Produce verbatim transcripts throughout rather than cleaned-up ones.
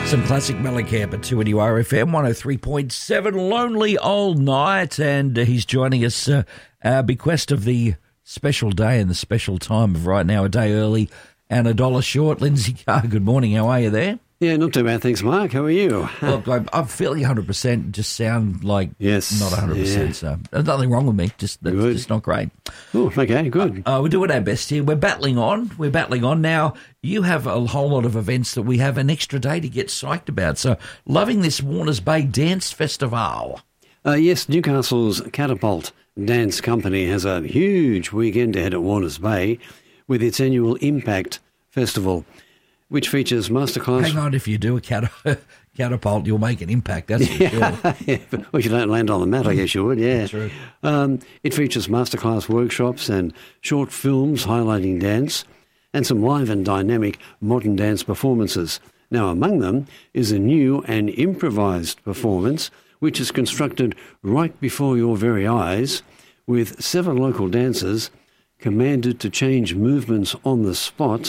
Some classic Mellencamp at two N U R F M one oh three point seven. Lonely Old Night, and uh, he's joining us. Uh, our bequest of the special day and the special time of right now, a day early and a dollar short. Lindsay Carr, good morning. How are you there? Yeah, not too bad, thanks, Mark. How are you? Look, I'm, I'm feeling one hundred percent. Just sound like yes, not one hundred percent. Yeah. So there's nothing wrong with me. Just that's Good. just not great. Oh, okay, good. Uh, uh, we're doing our best here. We're battling on. We're battling on. Now, you have a whole lot of events that we have an extra day to get psyched about. So, loving this Warners Bay Dance Festival. Uh, yes, Newcastle's Catapult Dance Company has a huge weekend ahead at Warners Bay with its annual Impact Festival, which features masterclass. Hang on, if you do a cat- catapult, you'll make an impact, that's for yeah, sure. yeah, well, if you don't land on the mat, I guess you would, yeah. True. Um, it features masterclass workshops and short films highlighting dance and some live and dynamic modern dance performances. Now, among them is a new and improvised performance which is constructed right before your very eyes with seven local dancers commanded to change movements on the spot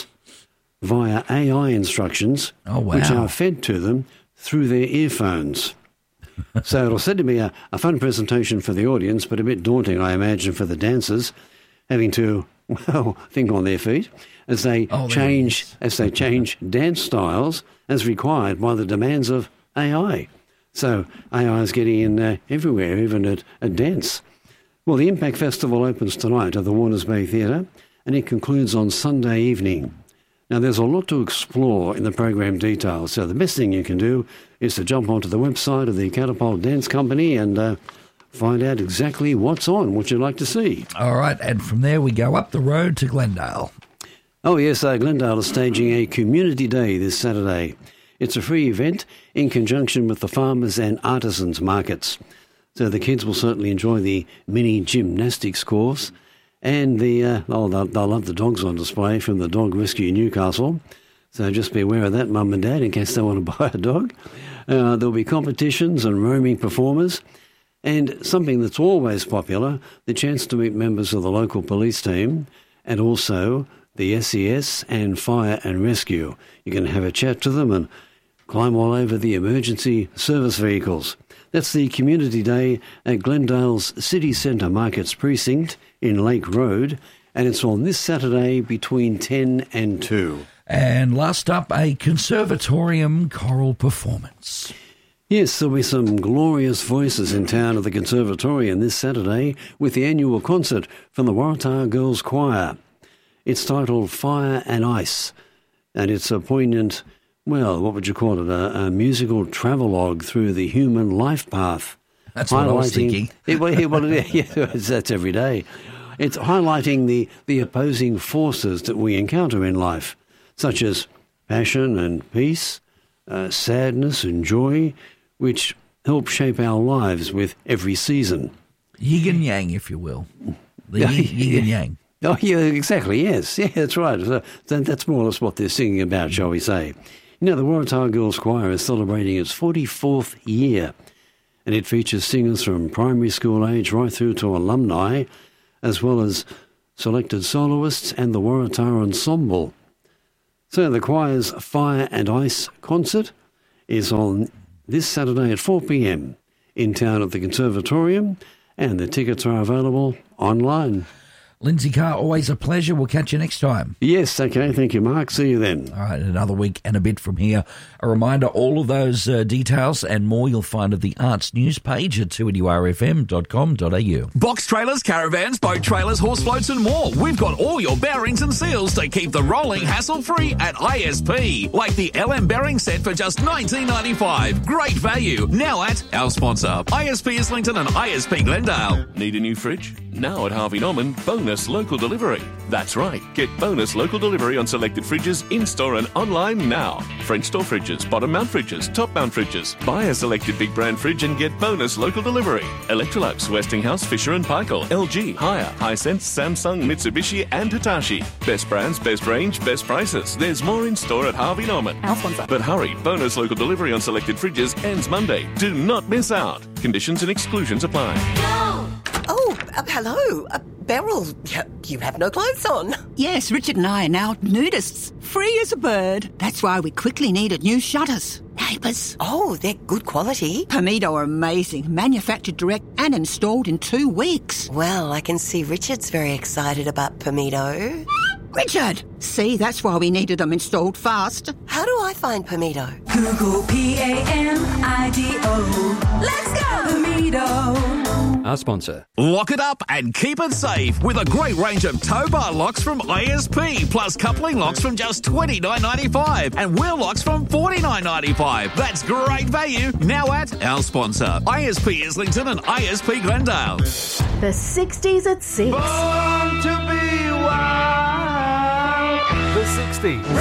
via A I instructions, oh, wow. which are fed to them through their earphones. So it'll said to be a, a fun presentation for the audience, but a bit daunting, I imagine, for the dancers, having to, well, think on their feet as they oh, change as they change dance styles as required by the demands of A I. So A I is getting in uh, everywhere, even at a dance. Well, the Impact Festival opens tonight at the Warners Bay Theatre, and it concludes on Sunday evening. Now, there's a lot to explore in the program details, so the best thing you can do is to jump onto the website of the Catapult Dance Company and uh, find out exactly what's on, what you'd like to see. All right, and from there we go up the road to Glendale. Oh, yes, uh, Glendale is staging a community day this Saturday. It's a free event in conjunction with the farmers and artisans markets. So the kids will certainly enjoy the mini gymnastics course. And the uh, oh, they'll, they'll love the dogs on display from the Dog Rescue Newcastle. So just be aware of that, Mum and Dad, in case they want to buy a dog. Uh, there'll be competitions and roaming performers. And something that's always popular, the chance to meet members of the local police team and also the S E S and Fire and Rescue. You can have a chat to them and climb all over the emergency service vehicles. That's the Community Day at Glendale's City Centre Markets Precinct in Lake Road, and it's on this Saturday between ten and two. And last up, a Conservatorium choral performance. Yes, there'll be some glorious voices in town at the Conservatorium this Saturday with the annual concert from the Waratah Girls Choir. It's titled Fire and Ice, and it's a poignant, well, what would you call it, a, a musical travelogue through the human life path. That's what I was thinking. it, well, it, well, yeah, that's every day. It's highlighting the, the opposing forces that we encounter in life, such as passion and peace, uh, sadness and joy, which help shape our lives with every season. Yin and yang, if you will. The yin, yin and yang. Oh, yeah, exactly, yes. Yeah, that's right. So, that's more or less what they're singing about, shall we say. You know, the Waratah Girls Choir is celebrating its forty-fourth year, and it features singers from primary school age right through to alumni, as well as selected soloists and the Waratah Ensemble. So the choir's Fire and Ice concert is on this Saturday at four p.m. in town at the Conservatorium, and the tickets are available online. Lindsay Carr, always a pleasure. We'll catch you next time. Yes, okay. Thank you, Mark. See you then. All right, another week and a bit from here. A reminder, all of those uh, details and more you'll find at the Arts News page at two N U R F M dot com dot a u. Box trailers, caravans, boat trailers, horse floats and more. We've got all your bearings and seals to keep the rolling hassle-free at I S P. Like the L M bearing set for just nineteen ninety-five. Great value. Now at our sponsor, I S P Islington and I S P Glendale. Need a new fridge? Now at Harvey Norman, bonus local delivery. That's right. Get bonus local delivery on selected fridges in-store and online now. French door fridges, bottom mount fridges, top mount fridges. Buy a selected big brand fridge and get bonus local delivery. Electrolux, Westinghouse, Fisher and Paykel, L G, Haier, Hisense, Samsung, Mitsubishi and Hitachi. Best brands, best range, best prices. There's more in store at Harvey Norman. Our sponsor. But hurry, bonus local delivery on selected fridges ends Monday. Do not miss out. Conditions and exclusions apply. No! Oh, uh, hello. Uh, Beryl, you, you have no clothes on. Yes, Richard and I are now nudists, free as a bird. That's why we quickly needed new shutters. wallpapers. Oh, they're good quality. Pamido are amazing. Manufactured direct and installed in two weeks. Well, I can see Richard's very excited about Pamido. Richard! See, that's why we needed them installed fast. How do I find Pamido? Google P A M I D O. Let's go! Pamido. Our sponsor. Lock it up and keep it safe with a great range of tow bar locks from I S P, plus coupling locks from just twenty-nine ninety-five and wheel locks from forty-nine ninety-five. That's great value now at our sponsor, I S P Islington and I S P Glendale. The sixties at six. Born to be wild. The sixties.